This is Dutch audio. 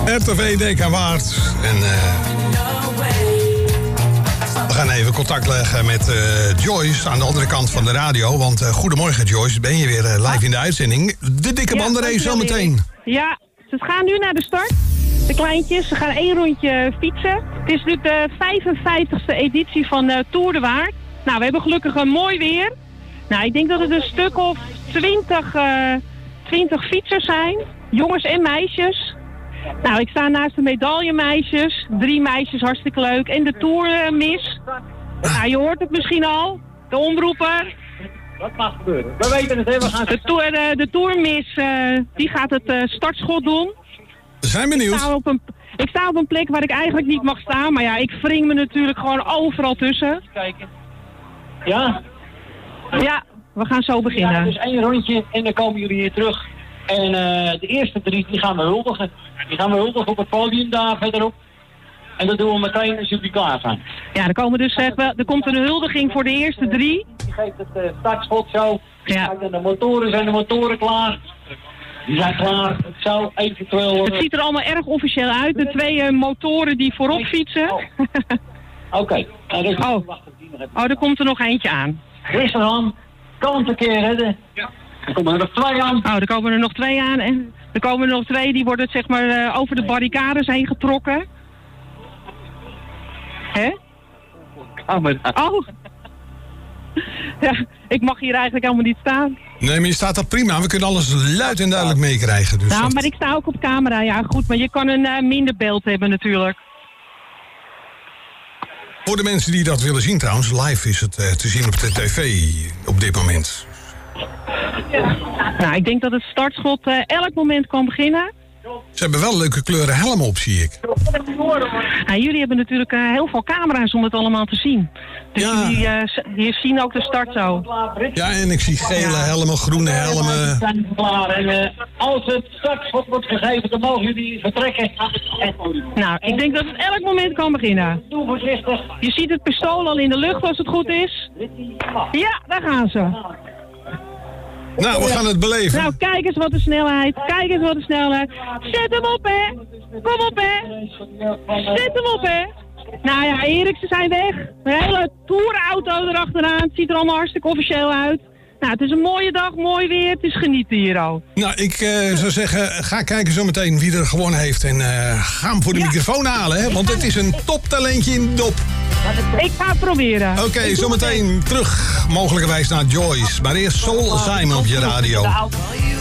RTV DK Waard. En we gaan even contact leggen met Joyce aan de andere kant van de radio. Want goedemorgen Joyce, ben je weer live in de uitzending. De dikke bandenrace zometeen. Ja, ze gaan nu naar de start. De kleintjes, ze gaan 1 rondje fietsen. Het is nu de 55e editie van Tour de Waard. Nou, we hebben gelukkig een mooi weer. Nou, ik denk dat het een stuk of 20 fietsers zijn. Jongens en meisjes. Nou, ik sta naast de medaillemeisjes. 3 meisjes, hartstikke leuk. En de tourmis. Nou, je hoort het misschien al. De omroeper. Wat mag gebeuren? We weten het, hè? We gaan... De tourmis, die gaat het startschot doen. We zijn benieuwd. Ik sta op een plek waar ik eigenlijk niet mag staan. Maar ja, ik wring me natuurlijk gewoon overal tussen. Kijken. Ja? Ja, we gaan zo beginnen. Ja, dus 1 rondje en dan komen jullie hier terug. En de eerste 3 die gaan we huldigen. Die gaan we huldigen op het podium daar verderop. En dat doen we meteen als jullie klaar zijn. Ja, er komt een huldiging voor de eerste 3. Die geeft het startschot zo. Ja. En zijn de motoren klaar. Die zijn klaar. Het zou eventueel... Het ziet er allemaal erg officieel uit. De 2 motoren die voorop fietsen. Oké. Er komt er nog eentje aan. Rustig aan. Kan het een keer redden. Ja. Er komen er nog 2 aan. Er komen er nog 2 aan. En er komen er nog 2 die worden zeg maar over de barricades heen getrokken. Hè? Oh. Ja, ik mag hier eigenlijk helemaal niet staan. Nee, maar je staat al prima. We kunnen alles luid en duidelijk meekrijgen. Dus maar ik sta ook op camera. Ja, goed. Maar je kan een minder beeld hebben natuurlijk. Voor de mensen die dat willen zien trouwens, live is het te zien op de tv op dit moment. Nou, ik denk dat het startschot elk moment kan beginnen. Ze hebben wel leuke kleuren helmen op, zie ik. Nou, jullie hebben natuurlijk heel veel camera's om het allemaal te zien. Dus ja. jullie zien ook de start zo. Ja, en ik zie gele helmen, groene helmen. We zijn klaar. En als het startschot wordt gegeven, dan mogen jullie vertrekken. Nou, ik denk dat het elk moment kan beginnen. Doe voorzichtig. Je ziet het pistool al in de lucht als het goed is. Ja, daar gaan ze. Nou, we gaan het beleven. Nou, kijk eens wat de snelheid. Kijk eens wat de snelheid. Zet hem op, hè. Kom op, hè. Zet hem op, hè. Nou ja, Erik, ze zijn weg. Een hele tourauto erachteraan. Het ziet er allemaal hartstikke officieel uit. Nou, het is een mooie dag, mooi weer. Het is genieten hier al. Nou, ik zou zeggen, ga kijken zo meteen wie er gewonnen heeft. En ga hem voor de microfoon halen, hè. Want het is een toptalentje in de dop. Ik ga het proberen. Oké, zometeen terug mogelijkerwijs naar Joyce. Maar eerst Soul Simon op je radio.